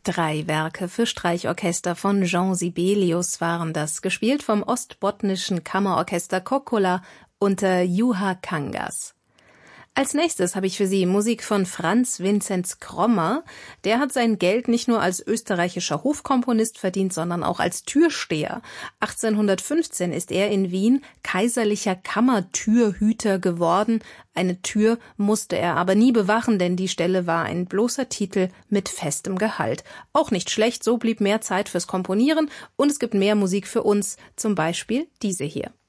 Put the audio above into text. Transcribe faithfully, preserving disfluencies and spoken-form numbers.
Drei Werke für Streichorchester von Jean Sibelius waren das, gespielt vom ostbotnischen Kammerorchester Kokkola unter Juha Kangas. Als nächstes habe ich für Sie Musik von Franz Vinzenz Krommer. Der hat sein Geld nicht nur als österreichischer Hofkomponist verdient, sondern auch als Türsteher. achtzehnhundertfünfzehn ist er in Wien kaiserlicher Kammertürhüter geworden. Eine Tür musste er aber nie bewachen, denn die Stelle war ein bloßer Titel mit festem Gehalt. Auch nicht schlecht, so blieb mehr Zeit fürs Komponieren und es gibt mehr Musik für uns, zum Beispiel diese hier.